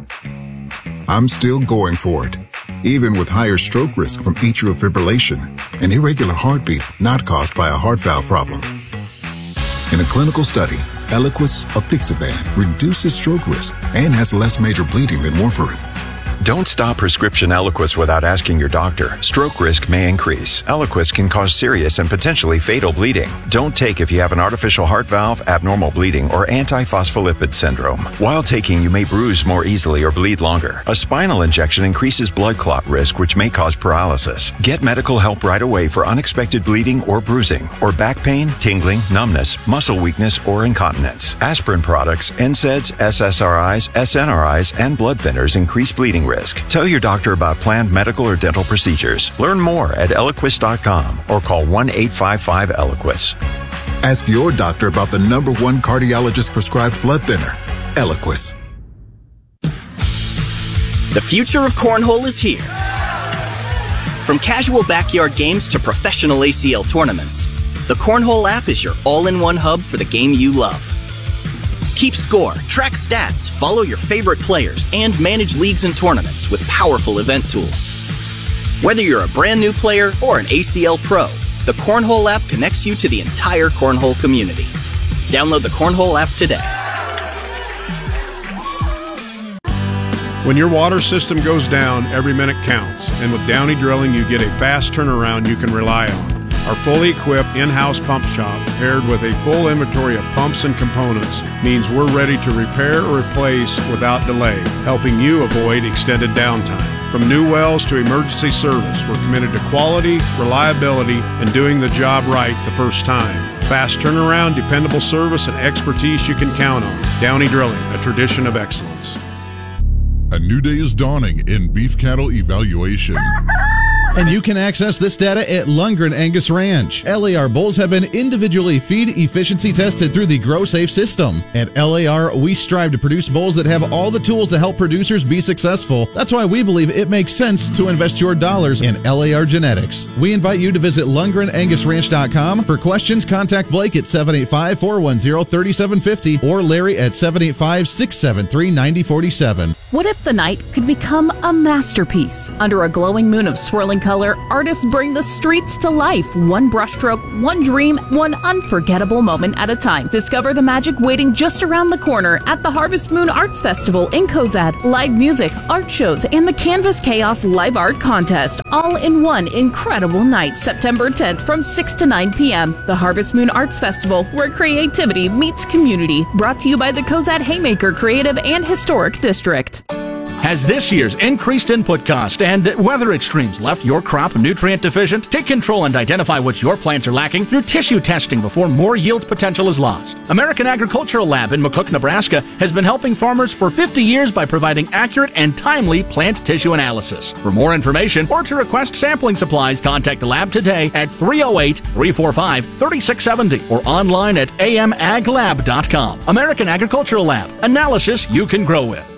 I'm still going for it, even with higher stroke risk from atrial fibrillation, an irregular heartbeat not caused by a heart valve problem. In a clinical study, Eliquis apixaban reduces stroke risk and has less major bleeding than warfarin. Don't stop prescription Eliquis without asking your doctor. Stroke risk may increase. Eliquis can cause serious and potentially fatal bleeding. Don't take if you have an artificial heart valve, abnormal bleeding, or antiphospholipid syndrome. While taking, you may bruise more easily or bleed longer. A spinal injection increases blood clot risk, which may cause paralysis. Get medical help right away for unexpected bleeding or bruising, or back pain, tingling, numbness, muscle weakness, or incontinence. Aspirin products, NSAIDs, SSRIs, SNRIs, and blood thinners increase bleeding risk. Tell your doctor about planned medical or dental procedures. Learn more at Eliquis.com or call 1-855-ELIQUIS. Ask your doctor about the #1 cardiologist prescribed blood thinner, Eliquis. The future of cornhole is here. From casual backyard games to professional ACL tournaments, the Cornhole app is your all-in-one hub for the game you love. Keep score, track stats, follow your favorite players, and manage leagues and tournaments with powerful event tools. Whether you're a brand new player or an ACL pro, the Cornhole app connects you to the entire cornhole community. Download the Cornhole app today. When your water system goes down, every minute counts, and with Downey Drilling, you get a fast turnaround you can rely on. Our fully equipped in-house pump shop, paired with a full inventory of pumps and components, means we're ready to repair or replace without delay, helping you avoid extended downtime. From new wells to emergency service, we're committed to quality, reliability, and doing the job right the first time. Fast turnaround, dependable service, and expertise you can count on. Downey Drilling, a tradition of excellence. A new day is dawning in beef cattle evaluation. And you can access this data at Lundgren Angus Ranch. LAR bulls have been individually feed efficiency tested through the GrowSafe system. At LAR, we strive to produce bulls that have all the tools to help producers be successful. That's why we believe it makes sense to invest your dollars in LAR genetics. We invite you to visit LundgrenAngusRanch.com. For questions, contact Blake at 785-410-3750 or Larry at 785-673-9047. What if the night could become a masterpiece? Under a glowing moon of swirling color, artists bring the streets to life. One brushstroke, one dream, one unforgettable moment at a time. Discover the magic waiting just around the corner at the Harvest Moon Arts Festival in Cozad. Live music, art shows, and the Canvas Chaos Live Art Contest, all in one incredible night, September 10th from 6 to 9 p.m. The Harvest Moon Arts Festival, where creativity meets community. Brought to you by the Cozad Haymaker Creative and Historic District. Has this year's increased input cost and weather extremes left your crop nutrient deficient? Take control and identify what your plants are lacking through tissue testing before more yield potential is lost. American Agricultural Lab in McCook, Nebraska has been helping farmers for 50 years by providing accurate and timely plant tissue analysis. For more information or to request sampling supplies, contact the lab today at 308-345-3670 or online at amaglab.com. American Agricultural Lab. Analysis you can grow with.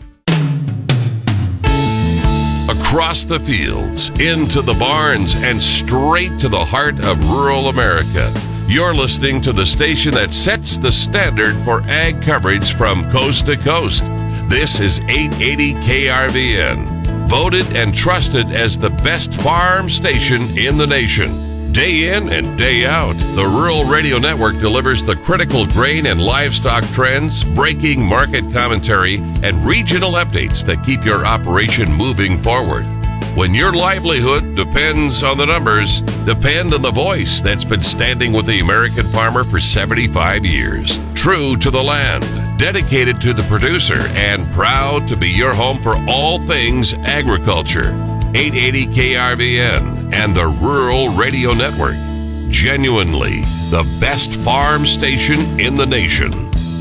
Across the fields, into the barns, and straight to the heart of rural America. You're listening to the station that sets the standard for ag coverage from coast to coast. This is 880 KRVN, voted and trusted as the best farm station in the nation. Day in and day out, the Rural Radio Network delivers the critical grain and livestock trends, breaking market commentary, and regional updates that keep your operation moving forward. When your livelihood depends on the numbers, depend on the voice that's been standing with the American farmer for 75 years. True to the land, dedicated to the producer, and proud to be your home for all things agriculture. 880 KRVN and the Rural Radio Network. Genuinely the best farm station in the nation.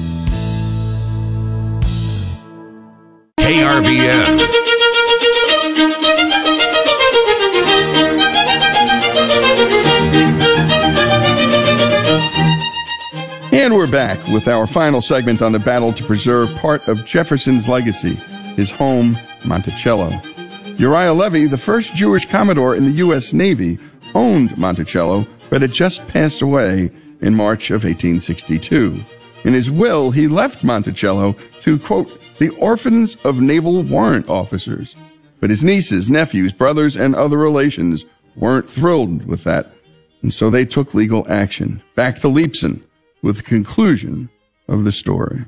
KRVN. And we're back with our final segment on the battle to preserve part of Jefferson's legacy, his home, Monticello. Uriah Levy, the first Jewish Commodore in the U.S. Navy, owned Monticello, but had just passed away in March of 1862. In his will, he left Monticello to, quote, the Orphans of Naval Warrant Officers. But his nieces, nephews, brothers, and other relations weren't thrilled with that, and so they took legal action. Back to Leibsohn with the conclusion of the story.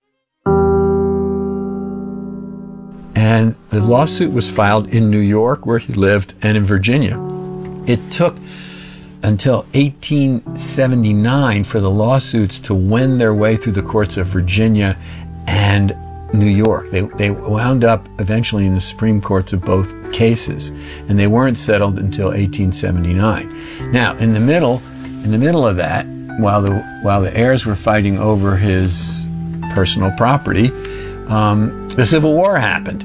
And the lawsuit was filed in New York, where he lived, and in Virginia. It took until 1879 for the lawsuits to wend their way through the courts of Virginia and New York. They wound up eventually in the Supreme Courts of both cases, and they weren't settled until 1879. Now, in the middle of that, while the heirs were fighting over his personal property, the Civil War happened.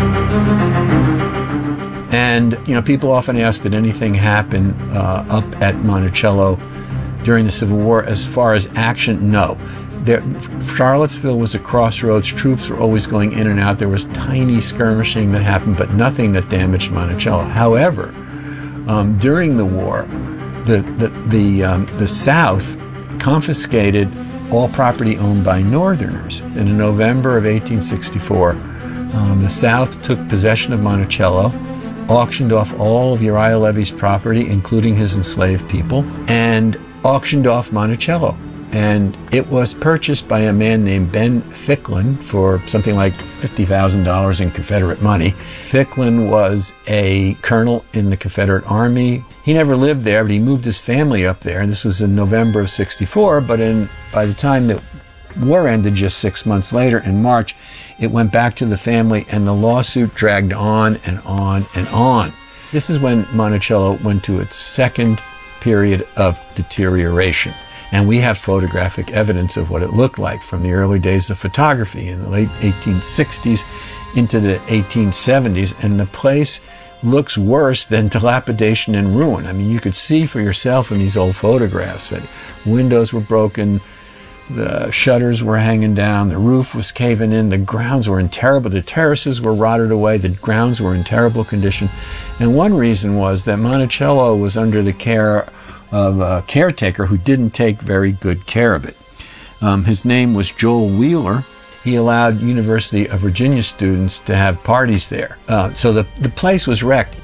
And, people often ask, did anything happen up at Monticello during the Civil War? As far as action, no. Charlottesville was a crossroads. Troops were always going in and out. There was tiny skirmishing that happened, but nothing that damaged Monticello. However, during the war, the South confiscated all property owned by Northerners. And in November of 1864, the South took possession of Monticello, auctioned off all of Uriah Levy's property, including his enslaved people, and auctioned off Monticello. And it was purchased by a man named Ben Ficklin for something like $50,000 in Confederate money. Ficklin was a colonel in the Confederate Army. He never lived there, but he moved his family up there. And this was in November of '64, but by the time the war ended just 6 months later, in March, it went back to the family, and the lawsuit dragged on and on and on. This is when Monticello went to its second period of deterioration. And we have photographic evidence of what it looked like from the early days of photography in the late 1860s into the 1870s. And the place looks worse than dilapidation and ruin. I mean, you could see for yourself in these old photographs that windows were broken, the shutters were hanging down, the roof was caving in, the grounds were in terrible, the terraces were rotted away, the grounds were in terrible condition. And one reason was that Monticello was under the care of a caretaker who didn't take very good care of it. His name was Joel Wheeler. He allowed University of Virginia students to have parties there. So the place was wrecked.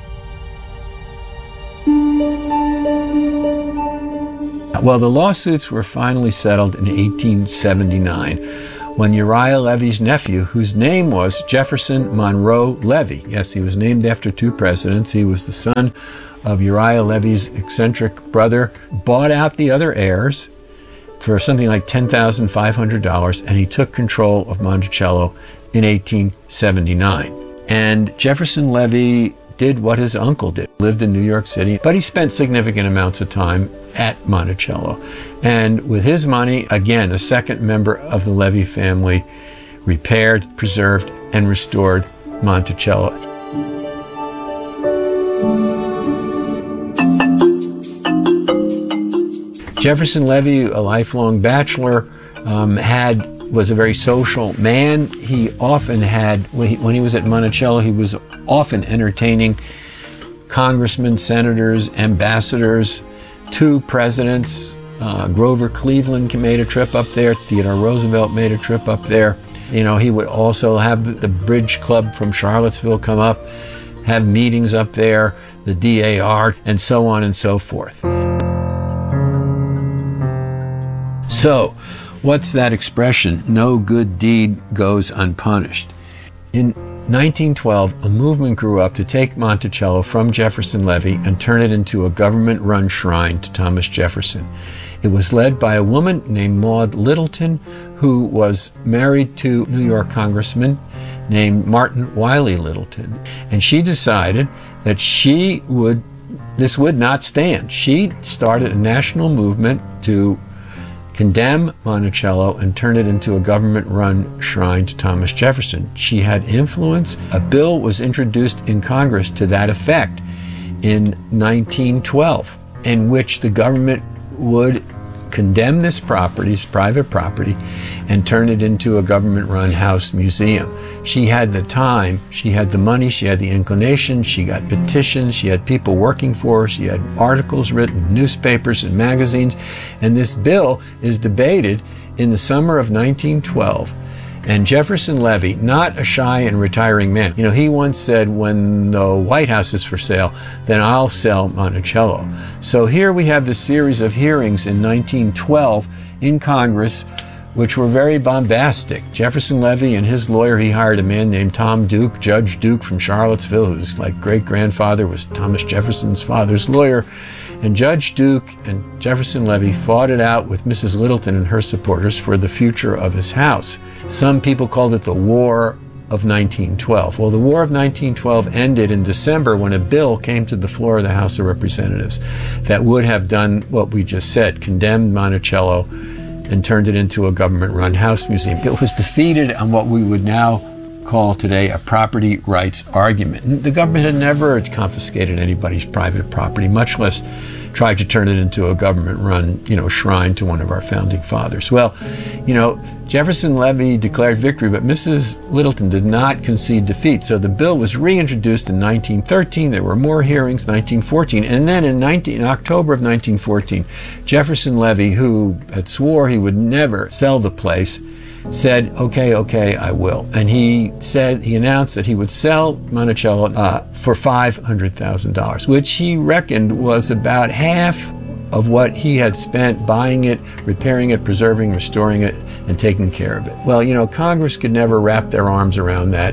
Well, the lawsuits were finally settled in 1879 when Uriah Levy's nephew, whose name was Jefferson Monroe Levy, yes, he was named after two presidents, he was the son of Uriah Levy's eccentric brother, bought out the other heirs for something like $10,500, and he took control of Monticello in 1879. And Jefferson Levy did what his uncle did, lived in New York City, but he spent significant amounts of time at Monticello. And with his money, again, a second member of the Levy family repaired, preserved, and restored Monticello. Jefferson Levy, a lifelong bachelor, was a very social man. He often had, when he was at Monticello, he was often entertaining congressmen, senators, ambassadors, two presidents. Grover Cleveland made a trip up there. Theodore Roosevelt made a trip up there. He would also have the Bridge Club from Charlottesville come up, have meetings up there, the DAR, and so on and so forth. So, what's that expression, no good deed goes unpunished? In 1912, a movement grew up to take Monticello from Jefferson Levy and turn it into a government-run shrine to Thomas Jefferson. It was led by a woman named Maud Littleton, who was married to New York Congressman named Martin Wiley Littleton. And she decided that this would not stand. She started a national movement to condemn Monticello and turn it into a government-run shrine to Thomas Jefferson. She had influence. A bill was introduced in Congress to that effect in 1912, in which the government would condemn this property, this private property, and turn it into a government-run house museum. She had the time, she had the money, she had the inclination, she got petitions, she had people working for her, she had articles written in newspapers and magazines, and this bill is debated in the summer of 1912. And Jefferson Levy, not a shy and retiring man, he once said, when the White House is for sale, then I'll sell Monticello. So here we have the series of hearings in 1912 in Congress, which were very bombastic. Jefferson Levy and his lawyer, he hired a man named Tom Duke, Judge Duke from Charlottesville, whose great-grandfather was Thomas Jefferson's father's lawyer. And Judge Duke and Jefferson Levy fought it out with Mrs. Littleton and her supporters for the future of his house. Some people called it the War of 1912. Well, the War of 1912 ended in December when a bill came to the floor of the House of Representatives that would have done what we just said, condemned Monticello and turned it into a government-run house museum. It was defeated on what we would now call today a property rights argument. The government had never confiscated anybody's private property, much less tried to turn it into a government-run, shrine to one of our founding fathers. Well, Jefferson Levy declared victory, but Mrs. Littleton did not concede defeat. So the bill was reintroduced in 1913. There were more hearings, 1914. And then in October of 1914, Jefferson Levy, who had swore he would never sell the place, said, okay, I will. And he announced that he would sell Monticello for $500,000, which he reckoned was about half of what he had spent buying it, repairing it, preserving, restoring it, and taking care of it. Well, Congress could never wrap their arms around that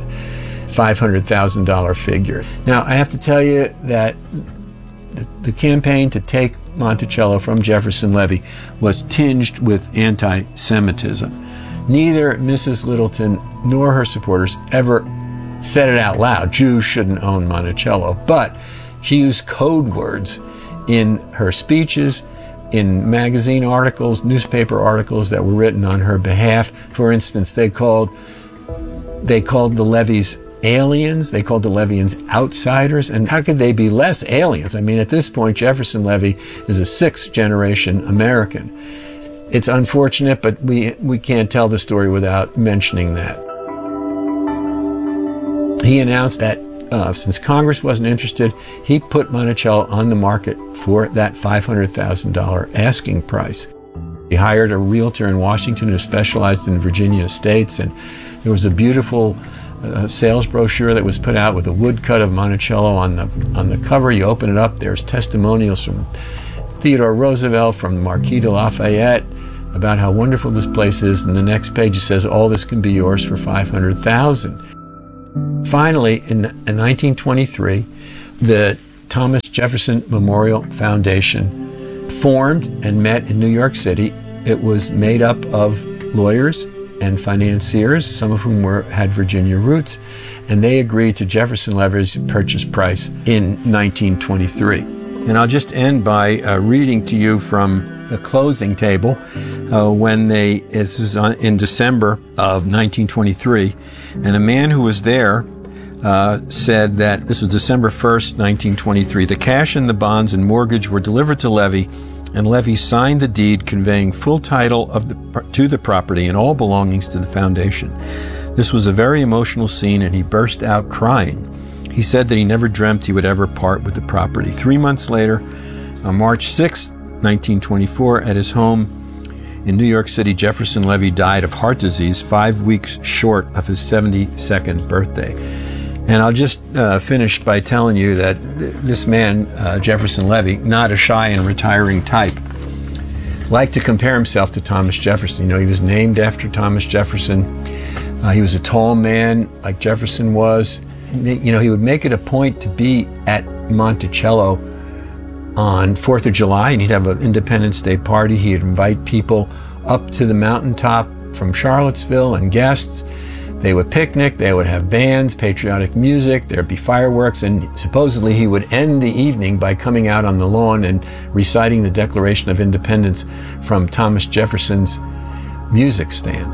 $500,000 figure. Now, I have to tell you that the campaign to take Monticello from Jefferson Levy was tinged with anti-Semitism. Neither Mrs. Littleton nor her supporters ever said it out loud, Jews shouldn't own Monticello, but she used code words in her speeches, in magazine articles, newspaper articles that were written on her behalf. For instance, they called the Levys aliens, they called the Levians outsiders, and how could they be less aliens? I mean, at this point, Jefferson Levy is a sixth-generation American. It's unfortunate, but we can't tell the story without mentioning that. He announced that since Congress wasn't interested, he put Monticello on the market for that $500,000 asking price. He hired a realtor in Washington who specialized in Virginia estates, and there was a beautiful sales brochure that was put out with a woodcut of Monticello on the cover. You open it up, there's testimonials from Theodore Roosevelt, from the Marquis de Lafayette, about how wonderful this place is, and the next page it says all this can be yours for $500,000. Finally, in 1923, the Thomas Jefferson Memorial Foundation formed and met in New York City. It was made up of lawyers and financiers, some of whom had Virginia roots, and they agreed to Jefferson Levy's purchase price in 1923. And I'll just end by reading to you from the closing table this is in December of 1923, and a man who was there said that this was December 1st, 1923. The cash and the bonds and mortgage were delivered to Levy, and Levy signed the deed conveying full title to the property and all belongings to the foundation. This was a very emotional scene, and he burst out crying. He said that he never dreamt he would ever part with the property. 3 months later, on March 6, 1924, at his home in New York City, Jefferson Levy died of heart disease 5 weeks short of his 72nd birthday. And I'll just finish by telling you that this man, Jefferson Levy, not a shy and retiring type, liked to compare himself to Thomas Jefferson. He was named after Thomas Jefferson. He was a tall man like Jefferson was. He would make it a point to be at Monticello on 4th of July, and he'd have an Independence Day party. He'd invite people up to the mountaintop from Charlottesville and guests. They would picnic, they would have bands, patriotic music, there'd be fireworks, and supposedly he would end the evening by coming out on the lawn and reciting the Declaration of Independence from Thomas Jefferson's music stand.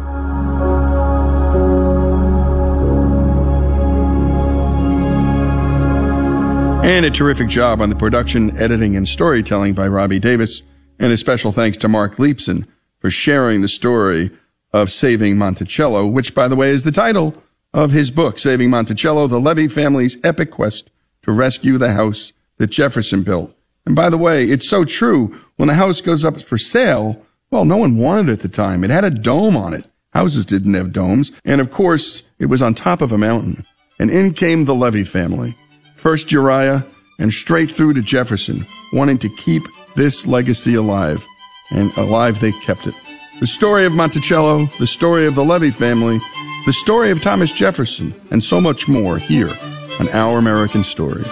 And a terrific job on the production, editing, and storytelling by Robbie Davis. And a special thanks to Mark Leipson for sharing the story of Saving Monticello, which, by the way, is the title of his book, Saving Monticello, the Levy family's epic quest to rescue the house that Jefferson built. And by the way, it's so true. When a house goes up for sale, well, no one wanted it at the time. It had a dome on it. Houses didn't have domes. And of course, it was on top of a mountain. And in came the Levy family. First Uriah, and straight through to Jefferson, wanting to keep this legacy alive. And alive they kept it. The story of Monticello, the story of the Levy family, the story of Thomas Jefferson, and so much more here on Our American Stories.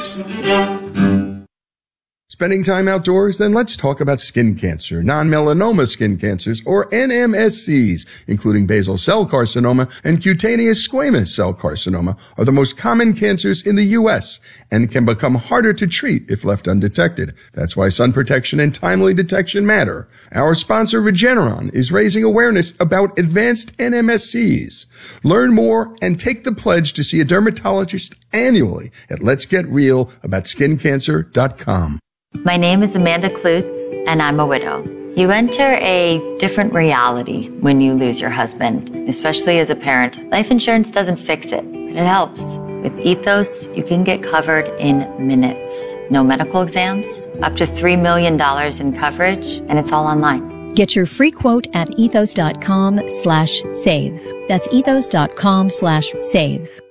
Spending time outdoors? Then let's talk about skin cancer, non-melanoma skin cancers, or NMSCs, including basal cell carcinoma and cutaneous squamous cell carcinoma, are the most common cancers in the U.S. and can become harder to treat if left undetected. That's why sun protection and timely detection matter. Our sponsor, Regeneron, is raising awareness about advanced NMSCs. Learn more and take the pledge to see a dermatologist annually at letsgetrealaboutSkinCancer.com. My name is Amanda Klutz, and I'm a widow. You enter a different reality when you lose your husband, especially as a parent. Life insurance doesn't fix it, but it helps. With Ethos, you can get covered in minutes. No medical exams, up to $3 million in coverage, and it's all online. Get your free quote at ethos.com/save. That's ethos.com/save.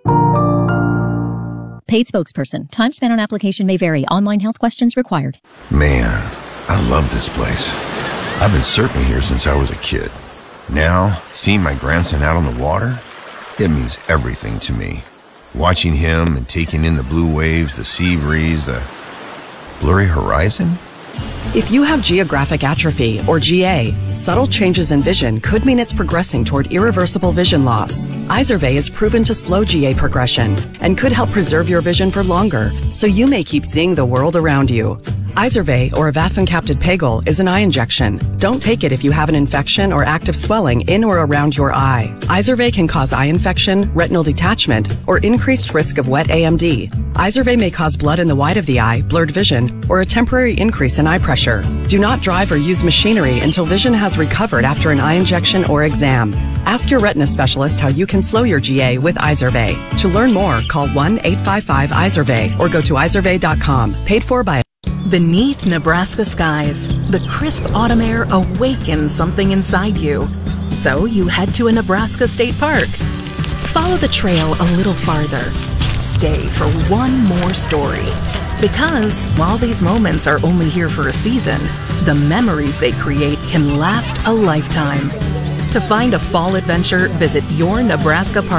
Paid spokesperson. Time spent on application may vary. Online health questions required. Man, I love this place. I've been surfing here since I was a kid. Now, seeing my grandson out on the water, it means everything to me. Watching him and taking in the blue waves, the sea breeze, the blurry horizon. If you have geographic atrophy, or GA, subtle changes in vision could mean it's progressing toward irreversible vision loss. Izervay is proven to slow GA progression and could help preserve your vision for longer, so you may keep seeing the world around you. Izervay, or avacincaptad pegol, is an eye injection. Don't take it if you have an infection or active swelling in or around your eye. Izervay can cause eye infection, retinal detachment, or increased risk of wet AMD. Izervay may cause blood in the white of the eye, blurred vision, or a temporary increase in eye pressure. Do not drive or use machinery until vision has recovered after an eye injection or exam. Ask your retina specialist how you can slow your GA with Izervay. To learn more, call 1-855-IZERVAY or go to izervay.com. Paid for by... Beneath Nebraska skies, the crisp autumn air awakens something inside you. So you head to a Nebraska state park. Follow the trail a little farther. Stay for one more story. Because while these moments are only here for a season, the memories they create can last a lifetime. To find a fall adventure, visit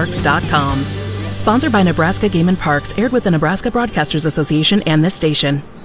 yournebraskaparks.com. Sponsored by Nebraska Game and Parks, aired with the Nebraska Broadcasters Association and this station.